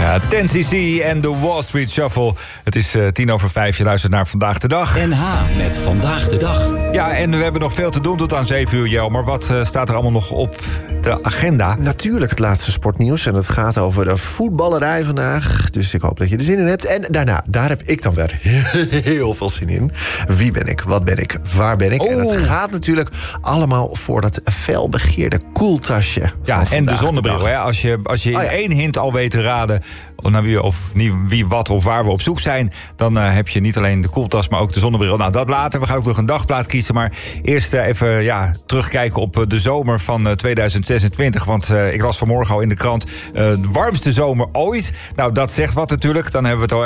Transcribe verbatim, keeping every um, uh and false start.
Ja, ten C C en de Wall Street Shuffle. Het is uh, tien over vijf, je luistert naar Vandaag de Dag. N H met Vandaag de Dag. Ja, en we hebben nog veel te doen tot aan zeven uur, Jelmer. Wat uh, staat er allemaal nog op de agenda? Natuurlijk het laatste sportnieuws. En het gaat over de voetballerij vandaag. Dus ik hoop dat je er zin in hebt. En daarna, daar heb ik dan weer heel veel zin in. Wie ben ik? Wat ben ik? Waar ben ik? Oh. En het gaat natuurlijk allemaal voor dat felbegeerde koeltasje. Ja, en de zonnebril. De hè? Als je, als je in oh, ja. één hint al weet te raden naar wie, of wie, wat of waar we op zoek zijn, dan uh, heb je niet alleen de koeltas, maar ook de zonnebril. Nou, dat later. We gaan ook nog een dagplaat kiezen. Maar eerst uh, even ja, terugkijken op uh, de zomer van uh, tweeduizend zesentwintig. Want uh, ik las vanmorgen al in de krant, uh, de warmste zomer ooit. Nou, dat zegt wat natuurlijk. Dan hebben we het al